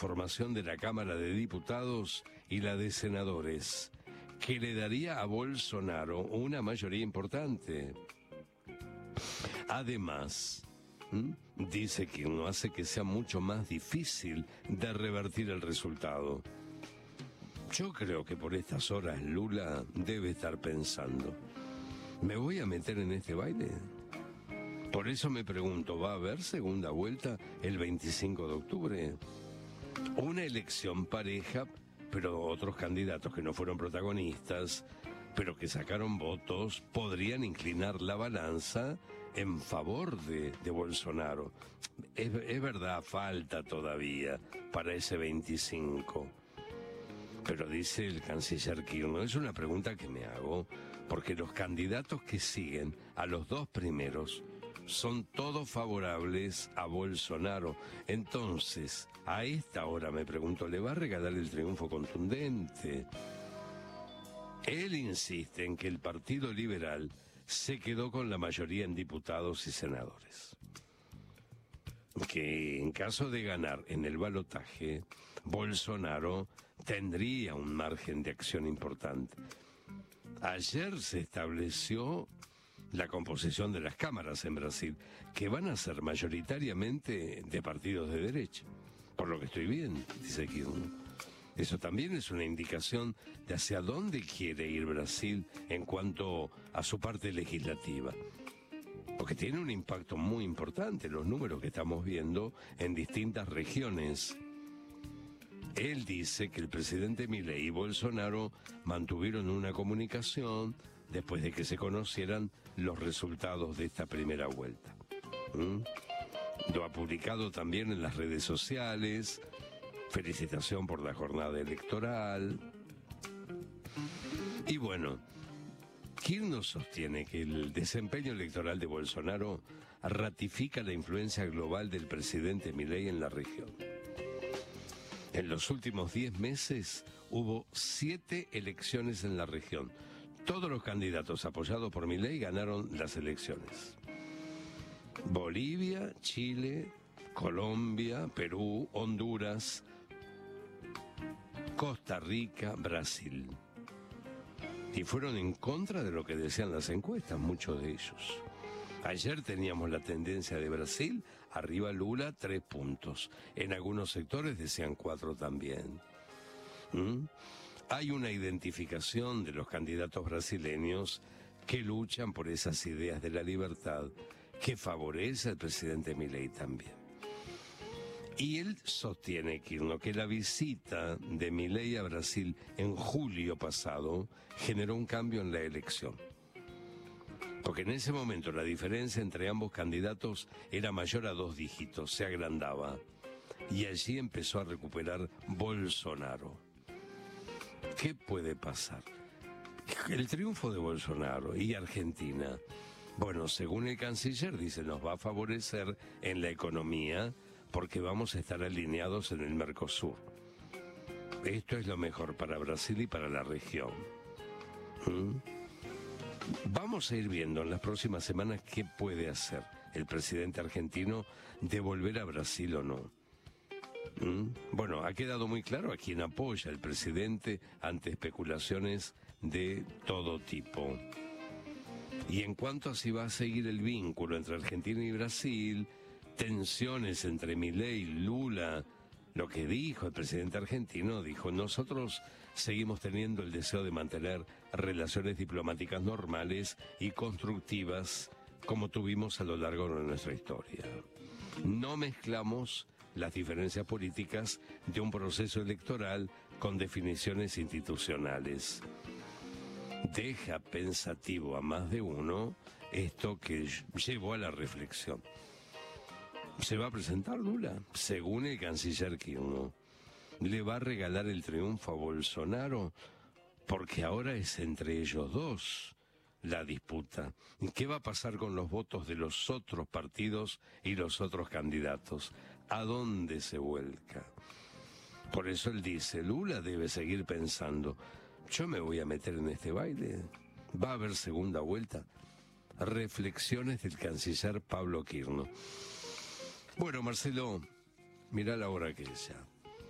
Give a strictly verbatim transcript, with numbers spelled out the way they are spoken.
conformación de la Cámara de Diputados y la de Senadores, que le daría a Bolsonaro una mayoría importante. Además, ¿m? dice que no hace que sea mucho más difícil de revertir el resultado. Yo creo que por estas horas Lula debe estar pensando, ¿me voy a meter en este baile? Por eso me pregunto, ¿va a haber segunda vuelta el veinticinco de octubre? Una elección pareja, pero otros candidatos que no fueron protagonistas, pero que sacaron votos, podrían inclinar la balanza en favor de, de Bolsonaro. Es, es verdad, falta todavía para ese veinticinco. Pero dice el canciller Kirchner, es una pregunta que me hago, porque los candidatos que siguen a los dos primeros son todos favorables a Bolsonaro. Entonces, a esta hora me pregunto, ¿le va a regalar el triunfo contundente? Él insiste en que el Partido Liberal se quedó con la mayoría en diputados y senadores, que en caso de ganar en el balotaje, Bolsonaro tendría un margen de acción importante. Ayer se estableció la composición de las cámaras en Brasil, que van a ser mayoritariamente de partidos de derecha, por lo que estoy viendo, dice Kirchner. Eso también es una indicación de hacia dónde quiere ir Brasil en cuanto a su parte legislativa. Porque tiene un impacto muy importante los números que estamos viendo en distintas regiones. Él dice que el presidente Milei y Bolsonaro mantuvieron una comunicación después de que se conocieran los resultados de esta primera vuelta. ¿Mm? Lo ha publicado también en las redes sociales. Felicitación por la jornada electoral. Y bueno, Kirchner sostiene que el desempeño electoral de Bolsonaro ratifica la influencia global del presidente Milei en la región. En los últimos diez meses hubo siete elecciones en la región. Todos los candidatos apoyados por Milei ganaron las elecciones. Bolivia, Chile, Colombia, Perú, Honduras, Costa Rica, Brasil. Y fueron en contra de lo que decían las encuestas, muchos de ellos. Ayer teníamos la tendencia de Brasil, arriba Lula, tres puntos. En algunos sectores decían cuatro también. ¿Mm? Hay una identificación de los candidatos brasileños que luchan por esas ideas de la libertad que favorece al presidente Milei también. Y él sostiene, Kirchner, que la visita de Milei a Brasil en julio pasado generó un cambio en la elección. Porque en ese momento la diferencia entre ambos candidatos era mayor a dos dígitos, se agrandaba. Y allí empezó a recuperar Bolsonaro. ¿Qué puede pasar? El triunfo de Bolsonaro y Argentina, bueno, según el canciller, dice, nos va a favorecer en la economía porque vamos a estar alineados en el Mercosur. Esto es lo mejor para Brasil y para la región. ¿Mm? Vamos a ir viendo en las próximas semanas qué puede hacer el presidente argentino de volver a Brasil o no. ¿Mm? Bueno, ha quedado muy claro a quién apoya el presidente ante especulaciones de todo tipo. Y en cuanto a si va a seguir el vínculo entre Argentina y Brasil, tensiones entre Milei y Lula, lo que dijo el presidente argentino, dijo, nosotros seguimos teniendo el deseo de mantener relaciones diplomáticas normales y constructivas como tuvimos a lo largo de nuestra historia. No mezclamos las diferencias políticas de un proceso electoral con definiciones institucionales. Deja pensativo a más de uno esto que llevó a la reflexión. ¿Se va a presentar Lula? Según el canciller Kirchner, ¿le va a regalar el triunfo a Bolsonaro? Porque ahora es entre ellos dos la disputa. ¿Qué va a pasar con los votos de los otros partidos y los otros candidatos? ¿A dónde se vuelca? Por eso él dice, Lula debe seguir pensando, ¿yo me voy a meter en este baile? ¿Va a haber segunda vuelta? Reflexiones del canciller Pablo Kirchner. Bueno, Marcelo, mirá la hora que es ya.